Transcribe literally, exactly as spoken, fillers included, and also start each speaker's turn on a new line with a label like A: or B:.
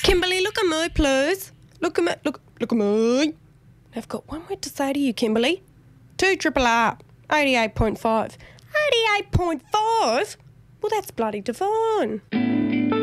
A: Kimberly, look at me, please. Look at me. Look, look at me. I've got one word to say to you, Kimberly. Two triple R, eighty-eight point five. eighty-eight point five? Well, that's bloody divine.